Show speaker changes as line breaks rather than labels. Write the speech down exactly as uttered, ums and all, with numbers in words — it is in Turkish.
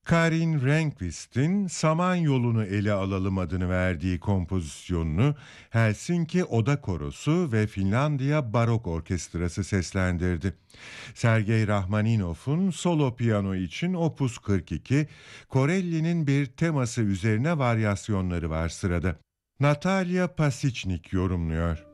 Karin Rehnqvist'in Samanyolu'nu ele alalım adını verdiği kompozisyonunu Helsinki Oda Korosu ve Finlandiya Barok Orkestrası seslendirdi. Sergey Rahmaninov'un solo piyano için Opus kırk iki, Corelli'nin bir teması üzerine varyasyonları var sırada. Natalia Pasichnik yorumluyor.